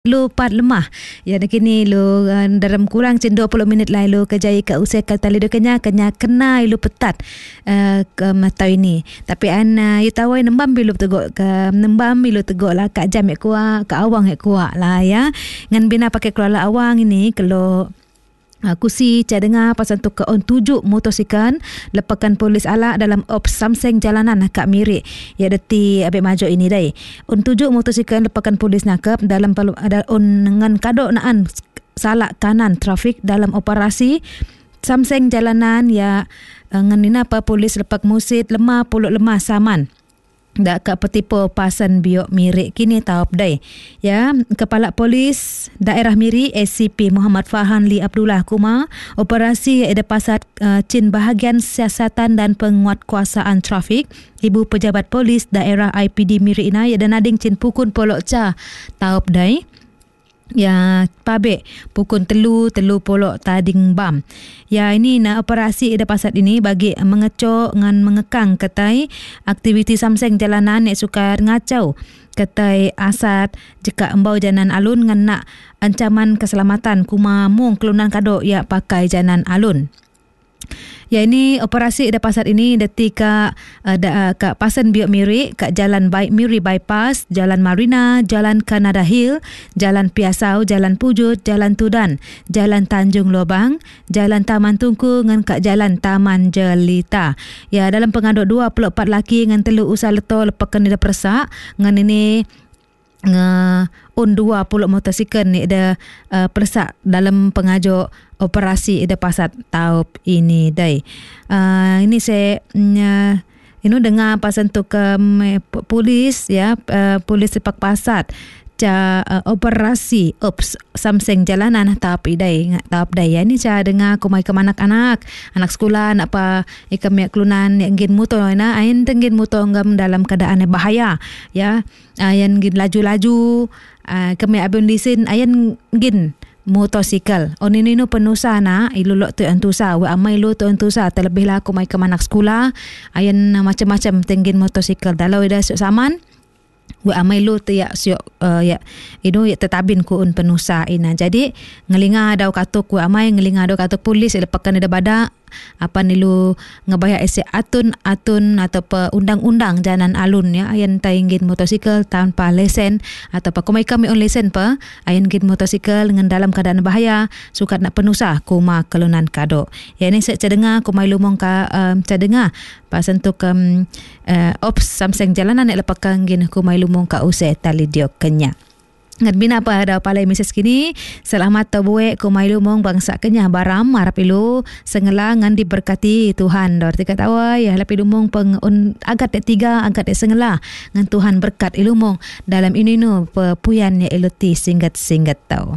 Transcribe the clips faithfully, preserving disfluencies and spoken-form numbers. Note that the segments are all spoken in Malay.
Lu pat lemah. Ya kini lu uh, dalam kurang cin dua puluh minit lai lu kejai ke usai kata lidu kenya kenya kena ilu petat uh, ke mata ini. Tapi an uh, you tahu nembam bilu tegok ke nembam bilu tegok lah kat jam ek kuat ke awang ek kuat lah ya. Ngan bina pakai keluar awang ini kalau Uh, kusi saya dengar pasal tu ke on tujuh motosikal lepakan polis ala dalam ops samseng jalanan Kak Mirik ya deti abek maju ini dai on tujuh motosikal lepakan polis nakap dalam palu ada on dengan kadok naan salak kanan trafik dalam operasi samseng jalanan ya uh, ngan apa polis lepak musit lemah puluh lemah saman dak ke petipo pasan biok Mirik kini taup dai ya. Kepala Polis Daerah Mirik S C P Muhammad Farhan Lee Abdullah Kuma operasi ada pasat uh, cin bahagian siasatan dan penguatkuasaan trafik Ibu Pejabat Polis Daerah I P D Mirik ina ya dan ading cin pukun polok ca taup dai ya pabek pukul telu telu polok tading bam ya. Ini na operasi ida pasat ini bagi mengecok ngan mengekang ketai aktiviti samseng jalanan yang suka ngacau ketai asat jika embau janan alun ngan nak ancaman keselamatan kuma mung kelunan kadok ya pakai janan alun. Ya ini operasi ida pasat ini detika uh, da, kat pasan biok Mirik kat jalan Baik Miri Bypass, Jalan Marina, Jalan Kanada Hill, Jalan Piasau, Jalan Pujut, Jalan Tudan, Jalan Tanjung Lobang, Jalan Taman Tungku ngan kat Jalan Taman Jelita. Ya dalam pengaduk dua puluh empat laki ngan telu usah leto lepakan ida persak ngan ini nge on dua puluh motosikal ni ada uh, persak dalam pengajuk operasi ida pasat taup ini dai. Uh, ini saya uh, ini dengar pasal tu ke um, polis ya uh, polis sepak pasat ca uh, operasi ops samseng jalanan tapi dai taup dai ya. Ini ca dengar kumai ke anak-anak anak sekolah nak apa ikam yak kelunan yang gin motor na ain tenggin motor ngam dalam keadaan bahaya ya. Ayan gin laju-laju uh, kami abun lisen ayan gin motosikal on ini no penusa na ilulok tu antusa wa amai lu tu antusa terlebih lah aku mai ke anak sekolah ayan uh, macam-macam tenggin motosikal dalau ida saman wa amai lu tu ya siok uh, ya itu ya tetabin ku un penusa ina. Jadi ngelinga dau katuk wa amai ngelinga dau katuk polis lepakan ada badak apa nilu ngebaya ese atun atun atau pe undang-undang jalan alun ya ayan tainggin motosikal tanpa lesen atau pa kumai kami on lesen pa ayan gin motosikal dengan dalam keadaan bahaya sukat nak penusah kuma kelunan kado ya. Ini saya dengar kumai lumong ka um, saya dengar pasal tu um, uh, ops samseng jalanan nak lepakan gin kumai lumong ka usai tali diok kenya. Ngat bina apa ada palai Missus kini selamat terbuek kumai lumong bangsa Kenyah baram harap ilu sengelang ngan diberkati Tuhan dor tiga tawa ya lapi lumong peng un, agat dek tiga agat dek sengela ngan Tuhan berkat ilumong dalam ini nu pepuyan ya iluti singgat-singgat tau.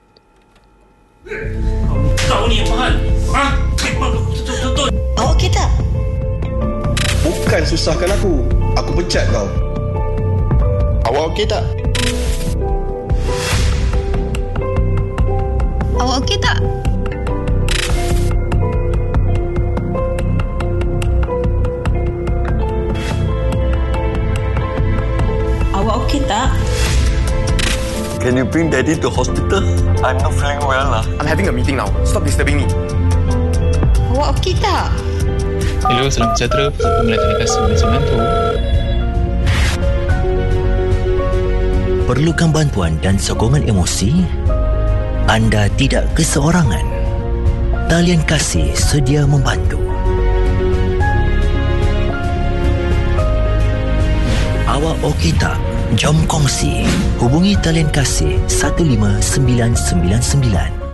Kau ni yang mahal. Ha? Betul-betul. Awak kita. Bukan susahkan aku. Aku pecat kau. Awak okey tak? Awak okey tak? Awak okey tak? Can you bring daddy to hospital? I'm not feeling well lah. I'm having a meeting now. Stop disturbing me. Awak okey tak? Hello, salam sejahtera. Pemerintah Telekomunikasi Malaysia membantu. Perlukan bantuan dan sokongan emosi? Anda tidak keseorangan. Talian Kasih sedia membantu. Awak okey tak? Jom kongsi. Hubungi Talian Kasih satu lima sembilan sembilan sembilan.